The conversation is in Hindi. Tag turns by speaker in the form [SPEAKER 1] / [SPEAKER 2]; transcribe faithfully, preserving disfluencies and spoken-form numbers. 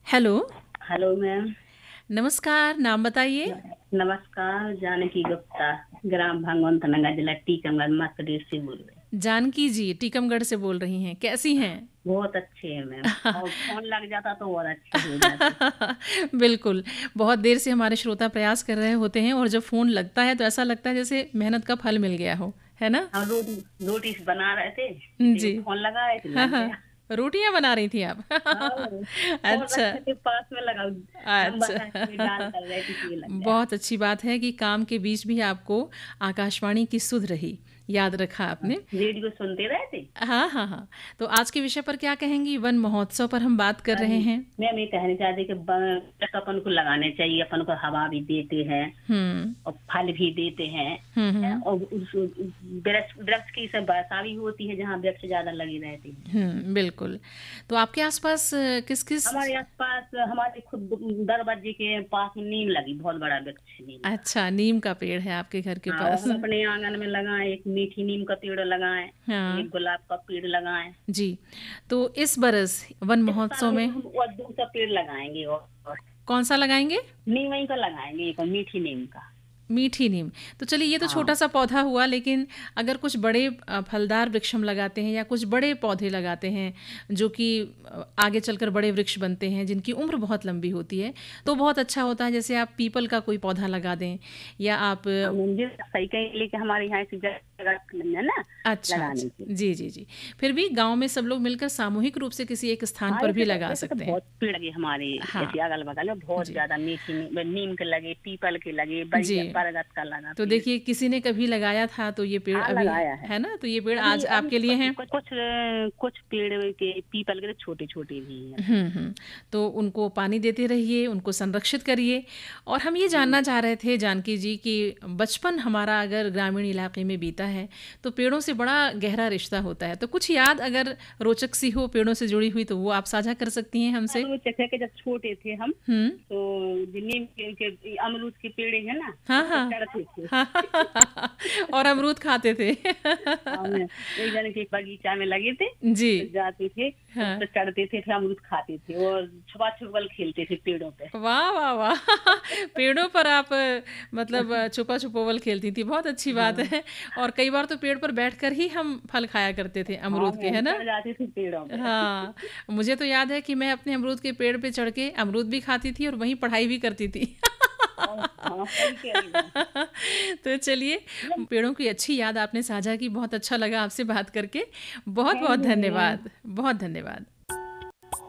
[SPEAKER 1] हेलो।
[SPEAKER 2] Hello ma'am.
[SPEAKER 1] नमस्कार, नाम बताइए?
[SPEAKER 2] नमस्कार, जानकी गुप्ता, ग्राम भांगवंत नगर, जिला टीकमगढ़, मध्य प्रदेश से बोल रहे हैं।
[SPEAKER 1] जानकी जी टीकमगढ़ से बोल रही हैं, कैसी हैं?
[SPEAKER 2] बहुत अच्छे हैं मैम, और फोन लग जाता तो और अच्छे हो जाते।
[SPEAKER 1] बिल्कुल, बहुत देर से हमारे श्रोता प्रयास कर रहे होते हैं और जब फ़ोन लगता है तो ऐसा लगता है जैसे मेहनत का फल मिल गया हो, है ना?
[SPEAKER 2] हम रोटी रोटी बना रहे थे, किसी
[SPEAKER 1] जी।
[SPEAKER 2] को फोन लगाए तो
[SPEAKER 1] हाँ,
[SPEAKER 2] लग
[SPEAKER 1] हाँ।
[SPEAKER 2] गया।
[SPEAKER 1] रोटियाँ बना रही थी आप?
[SPEAKER 2] हाँ, फोन
[SPEAKER 1] अच्छा,
[SPEAKER 2] रखे थे पास में, लगा नंबर है कोई डाल
[SPEAKER 1] अच्छा।
[SPEAKER 2] कर रहे थे, इसलिए लग गया।
[SPEAKER 1] बहुत अच्छी बात है कि काम के बीच भी आपको आकाशवाणी की सुध रही, याद रखा
[SPEAKER 2] हाँ,
[SPEAKER 1] आपने।
[SPEAKER 2] रेडियो सुनते रहे थे।
[SPEAKER 1] हाँ, हाँ, हाँ। तो आज के विषय पर क्या कहेंगी? वन महोत्सव पर हम बात कर रहे
[SPEAKER 2] अरे,
[SPEAKER 1] हैं।
[SPEAKER 2] मैम ये कहना चाहते कि ब- अपन को लगाने चाहिए, अपन को हवा भी देते हैं
[SPEAKER 1] हुँ,
[SPEAKER 2] और फल भी देते हैं।
[SPEAKER 1] हुँ,
[SPEAKER 2] हैं,
[SPEAKER 1] हुँ,
[SPEAKER 2] और उस वृक्ष वृक्ष की सब वर्षा भी होती है जहाँ वृक्ष ज्यादा लगे रहते हैं।
[SPEAKER 1] हुँ, बिल्कुल। तो आपके आस-पास किस-किस
[SPEAKER 2] हमारे आसपास, हमारे खुद दरवाजे के पास में नीम लगी, बहुत बड़ा वृक्ष नीम का।
[SPEAKER 1] अच्छा, नीम का पेड़ है आपके घर के
[SPEAKER 2] हाँ, और
[SPEAKER 1] पास।
[SPEAKER 2] हम अपने आंगन में लगाए, एक मीठी नीम का पेड़ लगाए,
[SPEAKER 1] हाँ,
[SPEAKER 2] एक गुलाब का पेड़ लगाए।
[SPEAKER 1] जी। तो इस बरस वन
[SPEAKER 2] इस साल
[SPEAKER 1] महोत्सव
[SPEAKER 2] और
[SPEAKER 1] में
[SPEAKER 2] हम और दूसरा पेड़ लगाएंगे, और, और
[SPEAKER 1] कौन-सा लगाएँगे?
[SPEAKER 2] नीम ही का लगाएंगे, एक मीठी नीम का।
[SPEAKER 1] मीठी नीम। तो चलिए ये तो
[SPEAKER 2] हाँ,
[SPEAKER 1] छोटा-सा पौधा हुआ, लेकिन अगर कुछ बड़े अ, फलदार वृक्ष हम लगाते हैं या कुछ बड़े पौधे लगाते हैं जो कि अ, आगे चलकर बड़े वृक्ष बनते हैं जिनकी उम्र बहुत लंबी होती है, तो बहुत अच्छा होता है। जैसे आप पीपल का कोई पौधा लगा दें या आप
[SPEAKER 2] हाँ मुझे सही कहीं, लेके हमारे यहाँ से जगह नहीं है ना
[SPEAKER 1] अच्छा,
[SPEAKER 2] लगाने
[SPEAKER 1] अच्छा।
[SPEAKER 2] की।
[SPEAKER 1] जी, जी, जी। फिर भी गाँव में सब लोग मिलकर सामूहिक रूप से किसी एक स्थान
[SPEAKER 2] हाँ,
[SPEAKER 1] पर भी
[SPEAKER 2] ऐसे तो
[SPEAKER 1] लगा
[SPEAKER 2] ऐसे तो
[SPEAKER 1] सकते हैं।
[SPEAKER 2] बहुत पेड़ लगे हमारे,
[SPEAKER 1] हाँ,
[SPEAKER 2] ऐसे अगल बगल में बहुत
[SPEAKER 1] जी,
[SPEAKER 2] ज्यादा मीठी नी, नीम के लगे, पीपल के लगे, बड़ी
[SPEAKER 1] जी।
[SPEAKER 2] बरगद का लगा
[SPEAKER 1] तो
[SPEAKER 2] पेड़।
[SPEAKER 1] देखिए किसी ने कभी लगाया था तो ये पेड़
[SPEAKER 2] हाँ,
[SPEAKER 1] अभी
[SPEAKER 2] लगाया है।
[SPEAKER 1] है ना? तो ये पेड़
[SPEAKER 2] अभी
[SPEAKER 1] आज
[SPEAKER 2] अभी
[SPEAKER 1] आपके लिए
[SPEAKER 2] कुछ
[SPEAKER 1] हैं।
[SPEAKER 2] कुछ अ, कुछ पेड़ के पीपल के छोटे छोटे भी हैं अभी।
[SPEAKER 1] हुँ, हुँ। तो उनको पानी देते रहिए, उनको संरक्षित करिए। और हम ये जानना
[SPEAKER 2] हम्म।
[SPEAKER 1] चाह रहे थे जानकी जी कि बचपन हमारा अगर ग्रामीण इलाके में बीता है, तो पेड़ों से बड़ा गहरा रिश्ता होता है। तो कुछ याद अगर रोचक सी हो पेड़ों से जुड़ी हुई तो वो आप साझा कर सकती हैं
[SPEAKER 2] हाँ,
[SPEAKER 1] हमसे?
[SPEAKER 2] वो चचे के जब छोटे थे हम,
[SPEAKER 1] हुँ।
[SPEAKER 2] तो जो नीम के, के अमरूद के पेड़ है ना,
[SPEAKER 1] हाँ,
[SPEAKER 2] उस पर
[SPEAKER 1] हाँ।
[SPEAKER 2] चढ़ते थे।
[SPEAKER 1] और अमरूद खाते थे।
[SPEAKER 2] हम एक जन के बगीचा में लगे थे,
[SPEAKER 1] जी।
[SPEAKER 2] तो जाते थे, तो उस
[SPEAKER 1] हाँ।
[SPEAKER 2] पर चढ़ते थे, फिर अमरूद खाते थे और छुपा छुपल खेलते थे पेड़ों पे।
[SPEAKER 1] वाह, वाह, वाह! पेड़ों पर आप अ, मतलब अ, छुपा-छुपौवल खेलती थी, बहुत अच्छी बात
[SPEAKER 2] हाँ,
[SPEAKER 1] है। और कई बार तो पेड़ पर बैठकर ही हम फल खाया करते थे
[SPEAKER 2] हाँ
[SPEAKER 1] अमरूद के,
[SPEAKER 2] मैम,
[SPEAKER 1] है ना?
[SPEAKER 2] चढ़ जाते थे पेड़ों पे।
[SPEAKER 1] हाँ, मुझे तो याद है कि मैं अपने अमरूद के पेड़ पे चढ़ के अमरूद भी खाती थी और वहीं पढ़ाई भी करती थी।
[SPEAKER 2] और हाँ, सही कह रही हैं।
[SPEAKER 1] तो चलिए,
[SPEAKER 2] मतलब
[SPEAKER 1] पेड़ों की अच्छी याद आपने साझा की, बहुत अच्छा लगा आपसे बात करके। बहुत-बहुत
[SPEAKER 2] थैंक यू मैम।
[SPEAKER 1] धन्यवाद, बहुत धन्यवाद।